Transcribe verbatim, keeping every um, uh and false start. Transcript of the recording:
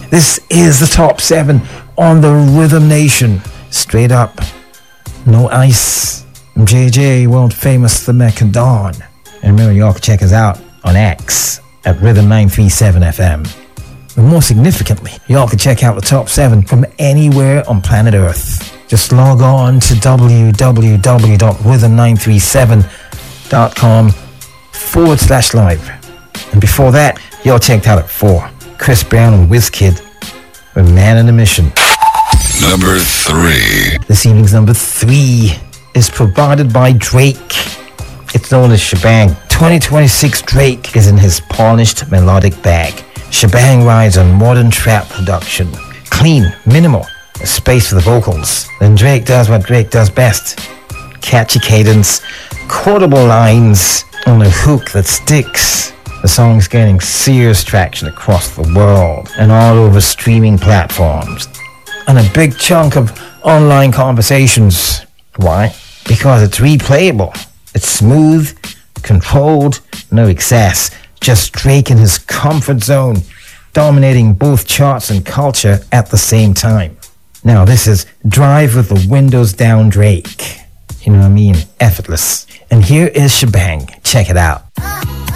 This is the top seven on the Rhythm Nation. Straight up. No ice. J J, world famous The Mecca Dawn. And remember, you all can check us out on X at Rhythm nine three seven F M. But more significantly, you all can check out the top seven from anywhere on planet Earth. Just log on to w w w dot rhythm nine three seven dot com forward slash live. And before that, you all checked out at four. Chris Brown and WizKid with Man on a Mission. Number three. This evening's number three is provided by Drake. It's known as Shebang. twenty twenty-six Drake is in his polished melodic bag. Shebang rides on modern trap production. Clean, minimal, space for the vocals. Then Drake does what Drake does best. Catchy cadence, quotable lines on a hook that sticks. The song's gaining serious traction across the world and all over streaming platforms. And a big chunk of online conversations. Why? Because it's replayable. It's smooth, controlled, no excess. Just Drake in his comfort zone, dominating both charts and culture at the same time. Now this is Drive with the Windows Down Drake. You know what I mean? Effortless. And here is Shebang. Check it out.